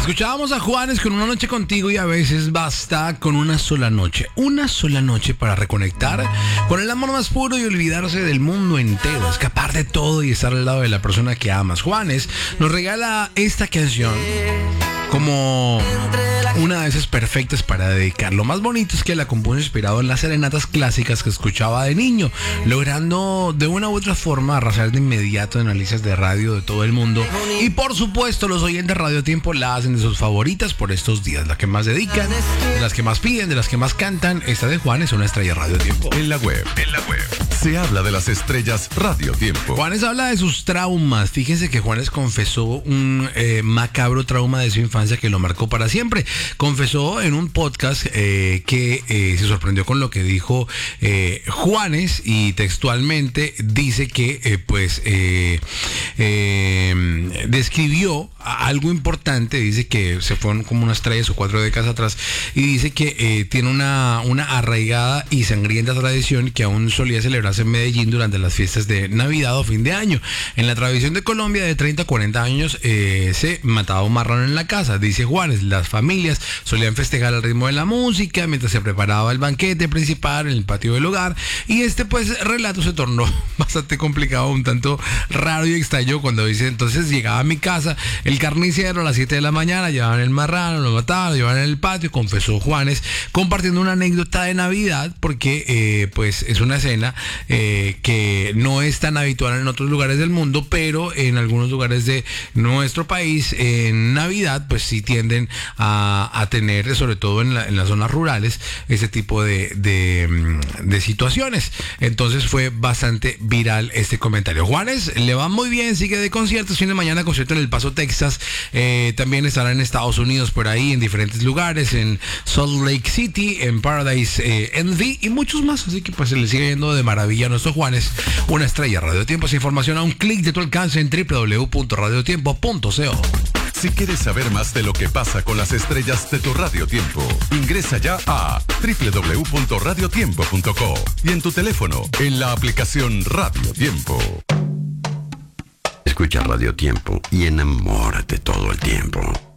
Escuchábamos a Juanes con Una noche contigo y a veces basta con una sola noche. Una sola noche para reconectar con el amor más puro y olvidarse del mundo entero, escapar de todo y estar al lado de la persona que amas. Juanes nos regala esta canción como una de esas perfectas para dedicar. Lo más bonito es que la compuso inspirado en las serenatas clásicas que escuchaba de niño, logrando de una u otra forma arrasar de inmediato en las listas de radio de todo el mundo. Y por supuesto los oyentes de Radio Tiempo la hacen de sus favoritas por estos días, la que más dedican, de las que más piden, de las que más cantan. Esta de Juan es una estrella Radio Tiempo. En la web se habla de las estrellas Radio Tiempo. Juanes habla de sus traumas. Fíjense que Juanes confesó un macabro trauma de su infancia que lo marcó para siempre. Confesó en un podcast que se sorprendió con lo que dijo Juanes, y textualmente dice que describió algo importante. Dice que se fueron como unas 3 o 4 décadas atrás y dice que tiene una arraigada y sangrienta tradición que aún solía celebrarse en Medellín durante las fiestas de Navidad o fin de año. En la tradición de Colombia de 30 a 40 años se mataba un marrano en la casa. Dice Juanes, las familias solían festejar al ritmo de la música mientras se preparaba el banquete principal en el patio del hogar, y este relato se tornó bastante complicado, un tanto raro y extraño cuando dice: entonces llegaba a mi casa el carnicero a las 7 de la mañana, llevaban el marrano, lo mataban, lo llevaban en el patio. Confesó Juanes compartiendo una anécdota de Navidad, porque es una escena que no es tan habitual en otros lugares del mundo, pero en algunos lugares de nuestro país en Navidad pues sí tienden a tener, sobre todo en las zonas rurales, ese tipo de situaciones. Entonces fue bastante viral este comentario. Juanes le va muy bien, sigue de conciertos, fin de mañana concierto en El Paso, Texas, también estará en Estados Unidos por ahí, en diferentes lugares, en Salt Lake City, en Paradise Envy y muchos más, así que pues se le sigue yendo de maravilla a nuestro Juanes, una estrella Radio Tiempo. Esa información a un clic de tu alcance en www.radiotiempo.co. Si quieres saber más de lo que pasa con las estrellas de tu Radio Tiempo, ingresa ya a www.radiotiempo.co y en tu teléfono, en la aplicación Radio Tiempo. Escucha Radio Tiempo y enamórate todo el tiempo.